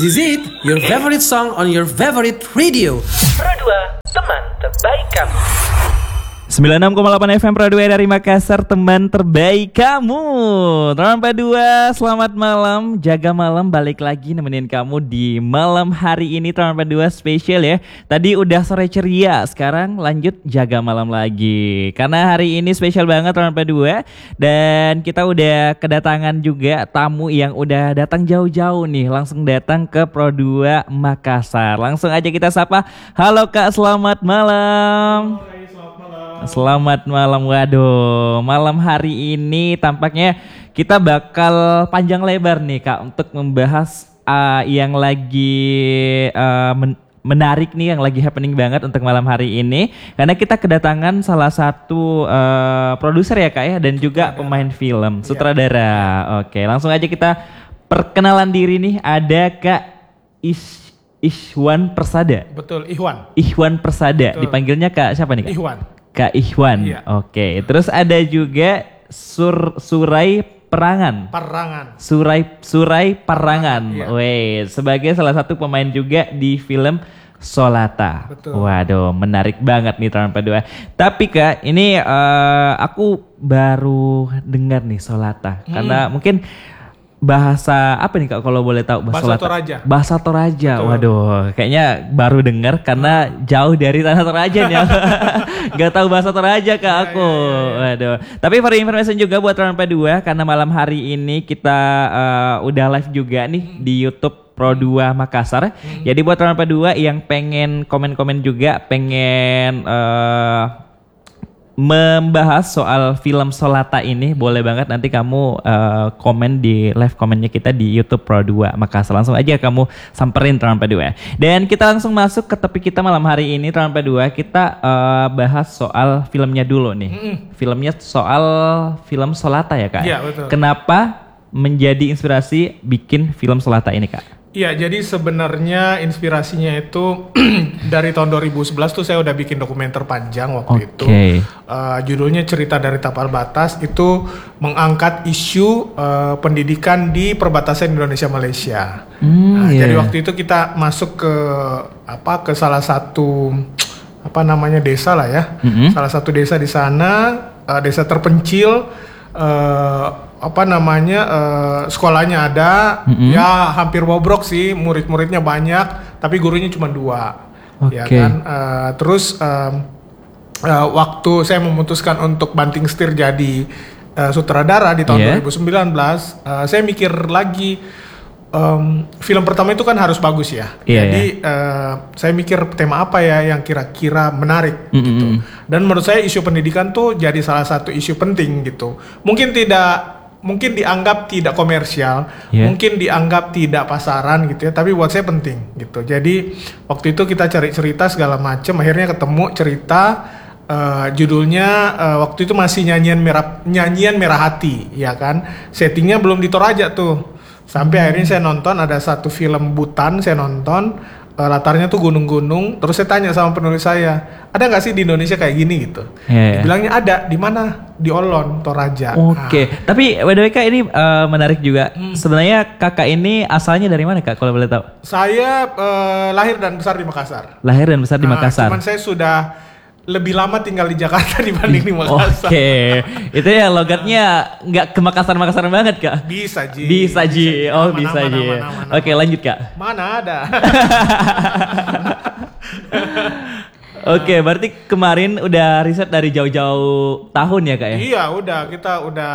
This is it, your favorite song on your favorite radio. Pro 2, teman terbaik kamu. 96,8 FM Pro 2 dari Makassar, teman terbaik kamu. Teman Pro 2, selamat malam. Jaga malam balik lagi nemenin kamu di malam hari ini. Teman Pro 2 spesial ya. Tadi udah sore ceria, sekarang lanjut jaga malam lagi. Karena hari ini spesial banget teman Pro 2. Dan kita udah kedatangan juga tamu yang udah datang jauh-jauh nih. Langsung datang ke Pro 2 Makassar. Langsung aja kita sapa. Halo Kak, selamat malam. Selamat malam. Waduh, malam hari ini tampaknya kita bakal panjang lebar nih Kak untuk membahas yang lagi menarik nih, yang lagi happening banget untuk malam hari ini. Karena kita kedatangan salah satu produser ya Kak ya, dan juga pemain film, sutradara. Oke, langsung aja kita perkenalan diri nih. Ada Kak Ihwan Persada. Betul, Ihwan. Ihwan Persada. Betul. Dipanggilnya Kak siapa nih Kak? Ihwan. Kak Ihwan. Iya. Oke. Terus ada juga Surai Parangan. Surai Parangan. Iya. Weh, sebagai salah satu pemain juga di film Solata. Betul. Waduh, menarik banget nih teman P2. Tapi Kak, ini aku baru dengar nih Solata. Karena mungkin bahasa apa nih Kak kalau boleh tahu? Bahasa Toraja. Bahasa Toraja. Betul. Waduh, kayaknya baru dengar karena jauh dari tanah Toraja nih. Gak tahu bahasa Toraja Kak aku. Waduh. Tapi for information juga buat teman P2, karena malam hari ini kita udah live juga nih di YouTube Pro 2 Makassar. Jadi buat teman P2 yang pengen komen-komen juga, pengen membahas soal film Solata ini, boleh banget nanti kamu komen di live komennya kita di YouTube Pro 2 Makassar. Langsung aja kamu samperin teman P2. Dan kita langsung masuk ke topik kita malam hari ini teman P2. Kita bahas soal filmnya dulu nih. Filmnya soal film Solata ya Kak? Iya, betul. Kenapa menjadi inspirasi bikin film Solata ini Kak? Iya, jadi sebenarnya inspirasinya itu dari tahun 2011 tuh saya udah bikin dokumenter panjang waktu itu. Judulnya Cerita dari Tapal Batas, itu mengangkat isu pendidikan di perbatasan Indonesia-Malaysia. Jadi waktu itu kita masuk ke salah satu desa lah ya. Salah satu desa di sana, desa terpencil. Sekolahnya ada, ya hampir bobrok sih, murid-muridnya banyak, tapi gurunya cuma 2, ya kan. Terus waktu saya memutuskan untuk banting setir jadi sutradara di tahun 2019, saya mikir lagi, film pertama itu kan harus bagus ya. Jadi saya mikir tema apa ya yang kira-kira menarik gitu. Dan menurut saya isu pendidikan tuh jadi salah satu isu penting gitu. Mungkin dianggap tidak komersial, mungkin dianggap tidak pasaran gitu ya, tapi buat saya penting gitu. Jadi waktu itu kita cari cerita segala macam, akhirnya ketemu cerita judulnya waktu itu masih nyanyian merah hati, ya kan. Settingnya belum di Toraja tuh. Sampai akhirnya saya nonton ada satu film Butan, saya nonton latarnya tuh gunung-gunung. Terus saya tanya sama penulis saya, ada nggak sih di Indonesia kayak gini gitu? Dibilangnya ada. Di mana? Di Olon, Toraja. Tapi by the way Kak, ini menarik juga. Sebenarnya kakak ini asalnya dari mana Kak kalau boleh tahu? Saya lahir dan besar di Makassar. Lahir dan besar di Makassar. Cuman saya sudah lebih lama tinggal di Jakarta dibanding di Makassar. Itu ya logatnya nggak ke Makassar banget Kak? Bisa Ji. Bisa Ji. Oke, lanjut Kak. Mana ada. Oke, berarti kemarin udah riset dari jauh-jauh tahun ya Kak ya? Iya, kita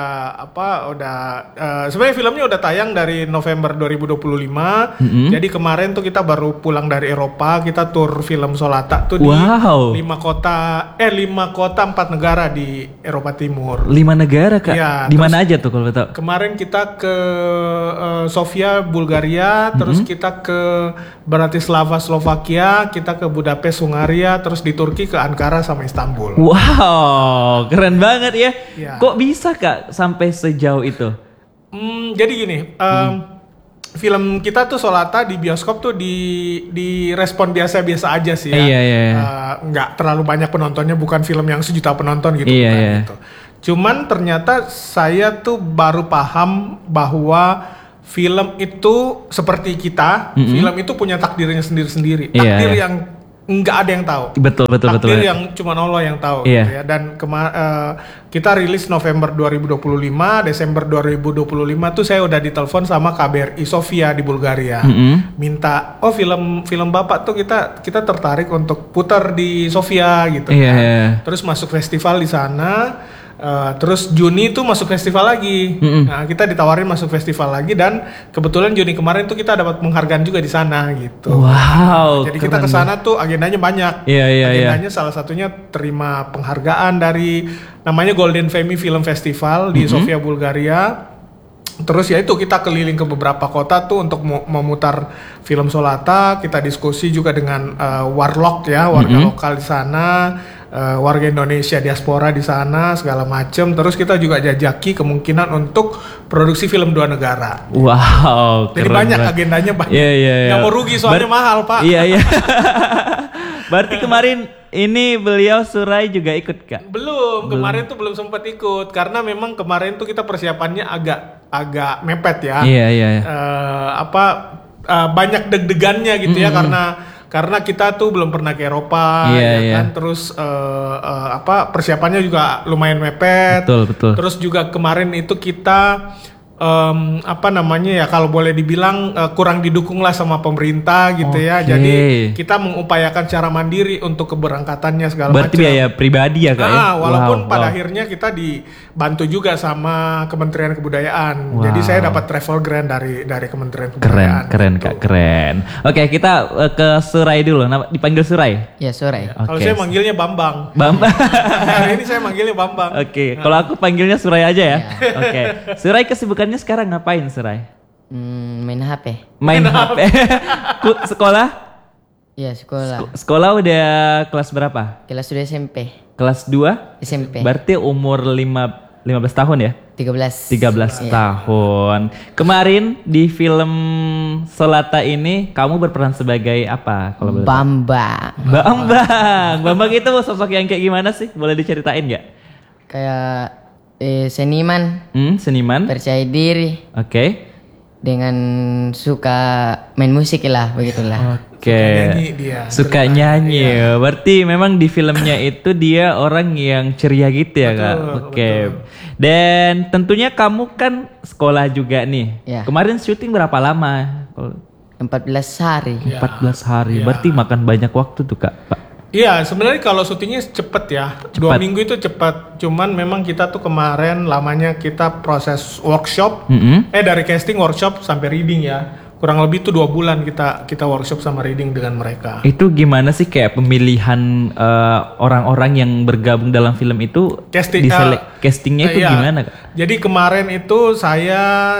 sebenarnya filmnya udah tayang dari November 2025. Jadi kemarin tuh kita baru pulang dari Eropa, kita tur film Solata tuh di 5 kota 4 negara di Eropa Timur. 5 negara Kak? Iya. Di mana aja tuh kalau tahu? Kemarin kita ke Sofia, Bulgaria, terus kita ke Bratislava, Slovakia, kita ke Budapest, Hungaria, terus di Turki ke Ankara sama Istanbul. Wow, keren banget ya. Kok bisa Kak sampai sejauh itu? Jadi gini, film kita tuh Solata di bioskop tuh di respon biasa-biasa aja sih ya. Nggak terlalu banyak penontonnya, bukan film yang 1 juta penonton gitu. Gitu. Cuman ternyata saya tuh baru paham bahwa film itu seperti kita, film itu punya takdirnya sendiri-sendiri. Takdir yang nggak ada yang tahu. Betul. Takdir yang cuma Allah yang tahu. Gitu ya. Dan kita rilis November 2025, Desember 2025 tuh saya udah ditelepon sama KBRI Sofia di Bulgaria, minta film Bapak tuh kita tertarik untuk putar di Sofia gitu. Terus masuk festival di sana. Terus Juni itu masuk festival lagi. Nah, kita ditawarin masuk festival lagi dan kebetulan Juni kemarin tuh kita dapat penghargaan juga di sana gitu. Wow. Jadi kita ke sana tuh agendanya banyak. Agendanya salah satunya terima penghargaan dari namanya Golden Femi Film Festival di Sofia, Bulgaria. Terus ya itu kita keliling ke beberapa kota tuh untuk memutar film Solata. Kita diskusi juga dengan warlock ya, warga lokal di sana, warga Indonesia diaspora di sana segala macem. Terus kita juga jajaki kemungkinan untuk produksi film 2 negara. Wow. Jadi banyak agendanya banyak. Nggak mau rugi soalnya mahal Pak. Iya. Berarti kemarin ini beliau Surai juga ikut Kak? Belum. Kemarin tuh belum sempat ikut karena memang kemarin tuh kita persiapannya agak mepet ya. Banyak deg-degannya gitu ya karena kita tuh belum pernah ke Eropa kan. Terus persiapannya juga lumayan mepet. Betul. Terus juga kemarin itu kita kalau boleh dibilang kurang didukung lah sama pemerintah gitu ya. Jadi kita mengupayakan secara mandiri untuk keberangkatannya segala macam. Berarti biaya pribadi ya Kak ya? Walaupun pada akhirnya kita dibantu juga sama Kementerian Kebudayaan. Jadi saya dapat travel grant dari Kementerian Kebudayaan. Keren Kak, keren. Oke, kita ke Surai dulu. Dipanggil Surai? Ya, Surai. Kalau saya manggilnya Bambang. Hari ini saya manggilnya Bambang. Oke, kalau aku panggilnya Surai aja ya. Oke. Surai kesibukannya sekarang ngapain Surai? Main HP. Main HP. Sekolah? Iya, sekolah. Sekolah udah kelas berapa? Kelas 2 SMP. Kelas 2? SMP. Berarti umur 15 tahun ya? 13 tahun. Kemarin di film Solata ini kamu berperan sebagai apa? Kalau boleh tahu? Bambang itu sosok yang kayak gimana sih? Boleh diceritain nggak? Kayak seniman. Seniman. Percaya diri. Oke. Dengan suka main musik lah, begitulah. Oke. Suka nyanyi. Berarti memang di filmnya itu dia orang yang ceria gitu ya Kak? Oke. Dan tentunya kamu kan sekolah juga nih. Kemarin syuting berapa lama? 14 hari. 14 hari. Berarti makan banyak waktu tuh Kak, Pak. Iya, sebenarnya kalau syutingnya cepet ya. 2 minggu itu cepet. Cuman memang kita tuh kemarin lamanya kita proses workshop. Dari casting, workshop sampai reading ya. Kurang lebih tuh 2 bulan kita workshop sama reading dengan mereka. Itu gimana sih kayak pemilihan orang-orang yang bergabung dalam film itu? Castingnya itu gimana Kak? Jadi kemarin itu saya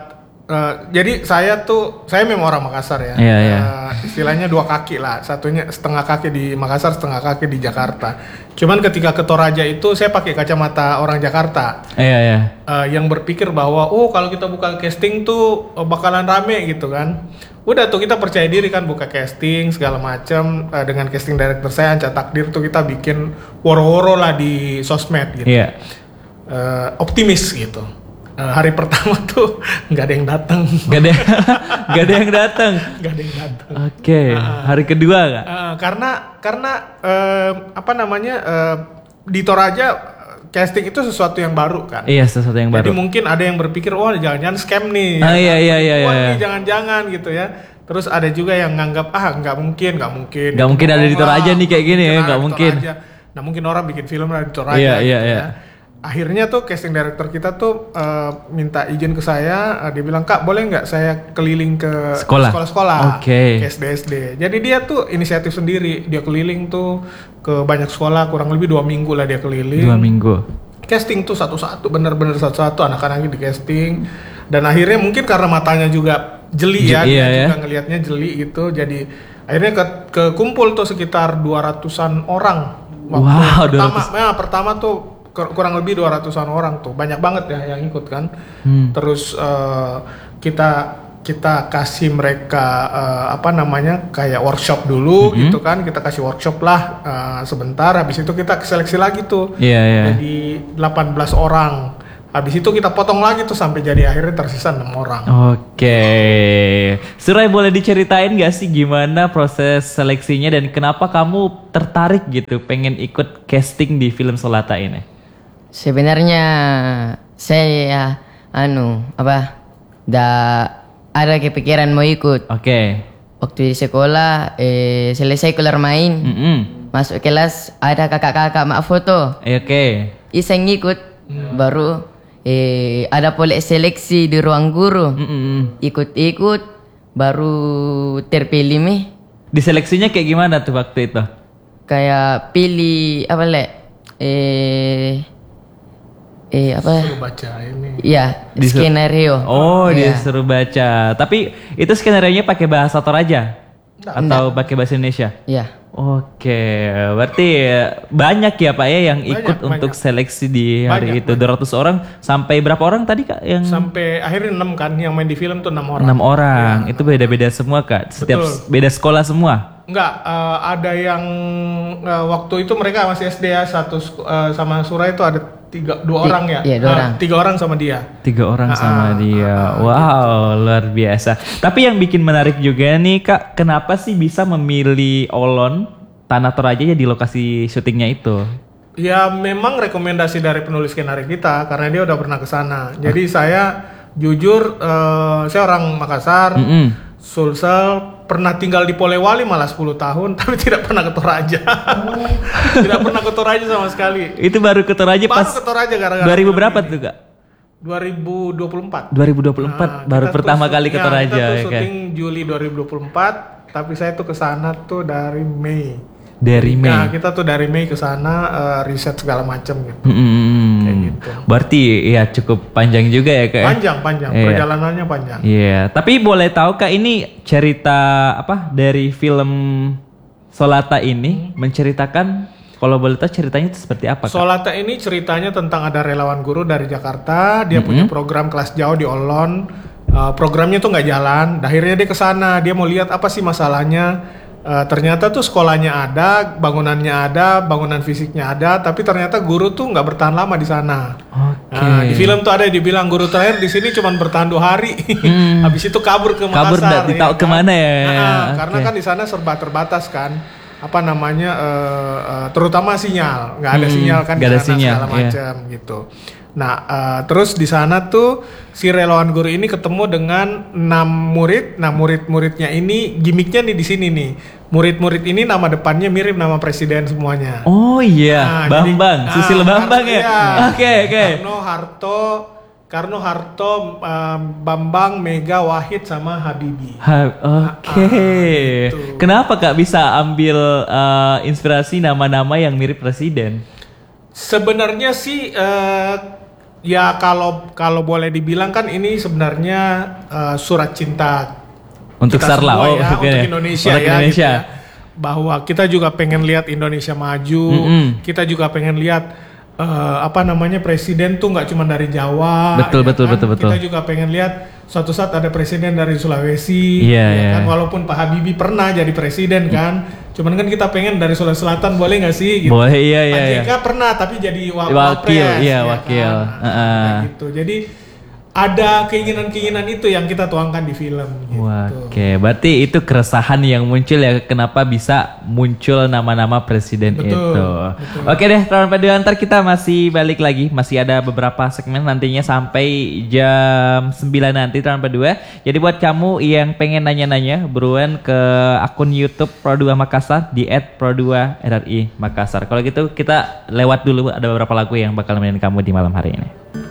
saya memang orang Makassar ya. Istilahnya 2 kaki lah, satunya setengah kaki di Makassar, setengah kaki di Jakarta. Cuman ketika ke Toraja itu saya pakai kacamata orang Jakarta. Yang berpikir bahwa kalau kita buka casting tuh bakalan rame gitu kan. Udah tuh kita percaya diri kan buka casting segala macam, dengan casting director saya Anca Takdir tuh kita bikin woro-woro lah di sosmed gitu. Optimis gitu. Hari pertama tuh nggak ada yang datang. Nggak ada yang datang. Oke. Hari kedua nggak? Karena di Toraja casting itu sesuatu yang baru kan. Iya, sesuatu yang baru. Jadi mungkin ada yang berpikir jangan-jangan scam nih. Iya. Jangan-jangan gitu ya. Terus ada juga yang nganggap nggak mungkin. Nggak mungkin ada di Toraja nih kayak gini ya, nggak mungkin. Nah mungkin orang bikin film di Toraja. Iya. Akhirnya tuh casting director kita tuh minta izin ke saya, dia bilang Kak boleh nggak saya keliling ke sekolah-sekolah, ke SD. Jadi dia tuh inisiatif sendiri, dia keliling tuh ke banyak sekolah, kurang lebih 2 minggu lah dia keliling. 2 minggu. Casting tuh satu-satu, bener-bener satu-satu anak-anaknya di casting. Dan akhirnya mungkin karena matanya juga jeli ya, dia juga ngelihatnya jeli gitu. Jadi akhirnya kumpul tuh sekitar 200-an orang. Pertama tuh kurang lebih 200-an orang tuh, banyak banget ya yang ikut kan. Terus kita kasih mereka kayak workshop dulu gitu kan, kita kasih workshop lah sebentar, habis itu kita seleksi lagi tuh. Jadi 18 orang Habis itu kita potong lagi tuh sampai jadi akhirnya tersisa 6 orang. Oke. Surai, boleh diceritain gak sih gimana proses seleksinya dan kenapa kamu tertarik gitu pengen ikut casting di film Solata ini? Sebenarnya saya ada kepikiran mau ikut. Oke. Waktu di sekolah selesai keluar main, masuk kelas ada kakak-kakak mak foto. Oke. Iseng ikut, baru ada boleh seleksi di ruang guru. Ikut-ikut, baru terpilih nih. Diseleksinya kayak gimana tuh waktu itu? Kayak pilih Suruh baca ini. Iya, skenario. Oh, Iya. disuruh baca. Tapi itu skenario-nya pakai bahasa Toraja? Atau pakai bahasa Indonesia? Iya. Oke, berarti banyak ya Pak ya yang ikut untuk seleksi di hari itu. 200 orang sampai berapa orang tadi Kak yang Sampai akhirnya 6 kan, yang main di film tuh 6 orang. 6 orang. Itu beda-beda semua Kak. Setiap beda sekolah semua. Enggak, ada yang waktu itu mereka masih SD ya, sama Surai itu ada 2 orang ya. Iya, 2 orang. 3 orang sama dia. 3 orang sama dia. Wow, luar biasa. Tapi yang bikin menarik juga nih Kak, kenapa sih bisa memilih Olon, Tanah Toraja ya di lokasi syutingnya itu? Ya memang rekomendasi dari penulis skenario kita karena dia udah pernah ke sana. Jadi saya jujur saya orang Makassar, Sulsel, pernah tinggal di Polewali malah 10 tahun tapi tidak pernah ke Toraja. Tidak pernah ke Toraja sama sekali. Itu baru ke Toraja pas Baru ke Toraja gara-gara 2000 berapa tuh Kak? 2024. 2024 baru pertama kali ke Toraja kita tuh ya kan. syuting Juli 2024, tapi saya tuh ke sana tuh dari Mei. Dari Mei. Nah, kita tuh dari Mei ke sana riset segala macam gitu. Kayak gitu. Berarti ya cukup panjang juga ya Kak. Panjang. Iya. Perjalanannya panjang. Iya, tapi boleh tahu Kak ini cerita apa dari film Solata ini menceritakan, kalau boleh tahu ceritanya itu seperti apa Kak? Solata ini ceritanya tentang ada relawan guru dari Jakarta, dia punya program kelas jauh di Olon. Programnya tuh nggak jalan, akhirnya dia ke sana, dia mau lihat apa sih masalahnya. Ternyata tuh sekolahnya ada, bangunannya ada, bangunan fisiknya ada, tapi ternyata guru tuh nggak bertahan lama di sana. Nah, di film tuh ada dibilang guru terakhir di sini cuma bertahan 2 hari, habis itu kabur ke Makassar. Kabur tahu kan? kemana ya? Karena kan di sana serba terbatas kan, terutama sinyal, nggak ada sinyal kan, nggak di ada sana sinyal, segala macam gitu. Nah, terus di sana tuh si relawan guru ini ketemu dengan 6 murid. Nah, murid-muridnya ini gimmicknya nih di sini nih. Murid-murid ini nama depannya mirip nama presiden semuanya. Oh iya, Nah, Bambang, Susilo Bambang ya. Oke. Karno Harto, Bambang, Mega, Wahid sama Habibie. Gitu. Kenapa Kak bisa ambil inspirasi nama-nama yang mirip presiden? Sebenarnya sih ya kalau boleh dibilang kan ini sebenarnya surat cinta Untuk kita Sarla, semua ya, untuk Indonesia untuk ya, Indonesia. gitu ya. Bahwa kita juga pengen lihat Indonesia maju, kita juga pengen lihat presiden tuh nggak cuma dari Jawa. Betul. Kita juga pengen lihat suatu saat ada presiden dari Sulawesi, Iya. kan walaupun Pak Habibie pernah jadi presiden kan, cuman kan kita pengen dari Sulawesi Selatan boleh nggak sih? Gitu. Boleh, iya. Pak JK pernah tapi jadi Wakil, wapres, iya, ya wakil. kan? Kayak gitu. Jadi ada keinginan-keinginan itu yang kita tuangkan di film. Gitu. Oke, berarti itu keresahan yang muncul ya, kenapa bisa muncul nama-nama presiden itu. Oke deh, teman Paduan, ntar kita masih balik lagi, masih ada beberapa segmen nantinya sampai jam 9 nanti teman Padua. Jadi buat kamu yang pengen nanya-nanya, buruan ke akun YouTube Pro2 Makassar di @pro2rri Makassar. Kalau gitu kita lewat dulu, ada beberapa lagu yang bakal nemenin kamu di malam hari ini.